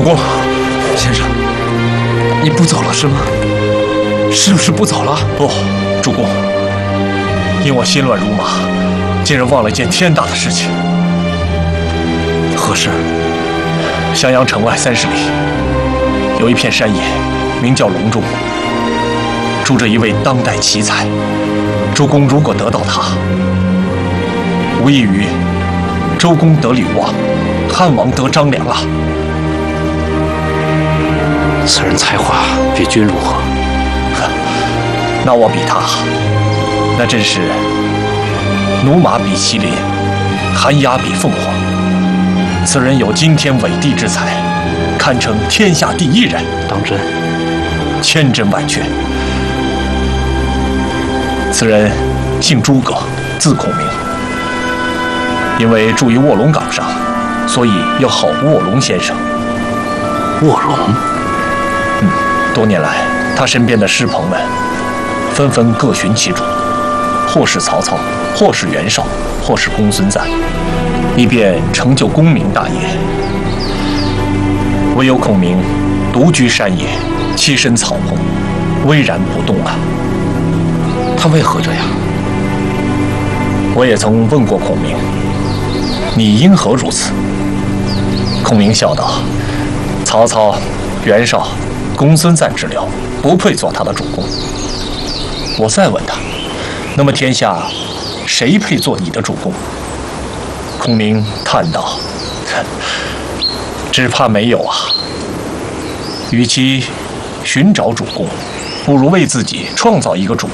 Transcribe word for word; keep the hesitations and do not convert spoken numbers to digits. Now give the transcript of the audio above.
主公，先生，你不走了是吗？是不是不走了？ 不，主公，因我心乱如麻，竟然忘了一件天大的事情。 何事？ 襄阳城外三十里，有一片山野，名叫隆中，住着一位当代奇才。主公如果得到他，无异于周公得吕王，汉王得张良啊！ 此人才华比君如何？ 那我比他，那真是驽马比麒麟，寒鸦比凤凰。此人有惊天伟地之才，堪称天下第一人。 当真？ 千真万确。此人姓诸葛，字孔明。因为住于卧龙岗上，所以又号卧龙先生。 卧龙？ 嗯，多年来，他身边的师朋们纷纷各寻其主，或是曹操，或是袁绍，或是公孙瓒，以便成就功名大业。唯有孔明独居山野，栖身草棚，巍然不动啊！ 他为何这样？ 我也曾问过孔明，你因何如此？孔明笑道：曹操、袁绍、公孙瓒之流，不配做他的主公。我再问他，那么天下谁配做你的主公？孔明叹道：只怕没有啊。与其寻找主公，不如为自己创造一个主